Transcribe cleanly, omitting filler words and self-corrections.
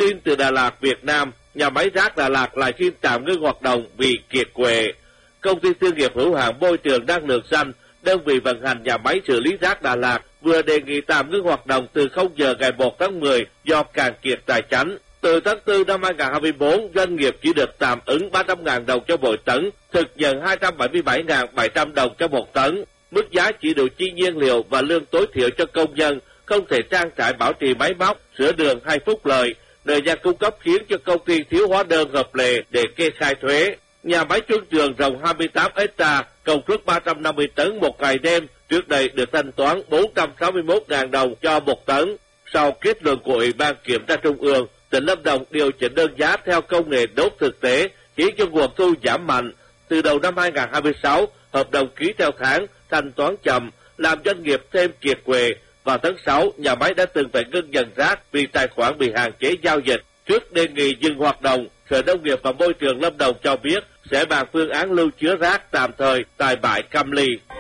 tin từ Đà Lạt, Việt Nam, nhà máy rác Đà Lạt lại xin tạm ngưng hoạt động vì kiệt quệ. Công ty thương nghiệp hữu hạn môi trường năng lượng xanh, đơn vị vận hành nhà máy xử lý rác Đà Lạt, vừa đề nghị tạm ngưng hoạt động từ 0 giờ ngày 1 tháng 10 do cạn kiệt tài chánh. Từ tháng 4 năm 2024, doanh nghiệp chỉ được tạm ứng 300.000 đồng cho mỗi tấn, thực nhận 277.700 đồng cho một tấn. Mức giá chỉ đủ chi nhiên liệu và lương tối thiểu cho công nhân, không thể trang trải bảo trì máy móc, sửa đường hay phúc lợi. Thời gian cung cấp khiến cho công ty thiếu hóa đơn hợp lệ để kê khai thuế. Nhà máy Xuân Trường rộng 28 ha, công suất 350 tấn một ngày đêm, trước đây được thanh toán 461.000 đồng cho một tấn. Sau kết luận của Ủy ban Kiểm tra Trung ương, tỉnh Lâm Đồng điều chỉnh đơn giá theo công nghệ đốt thực tế, khiến cho nguồn thu giảm mạnh. Từ đầu năm 2026, hợp đồng ký theo tháng, thanh toán chậm, làm doanh nghiệp thêm kiệt quệ. Vào tháng 6, nhà máy đã từng phải ngưng nhận rác vì tài khoản bị hạn chế giao dịch. Trước đề nghị dừng hoạt động, Sở Nông nghiệp và Môi trường Lâm Đồng cho biết sẽ bàn phương án lưu chứa rác tạm thời tại bãi Cam Ly.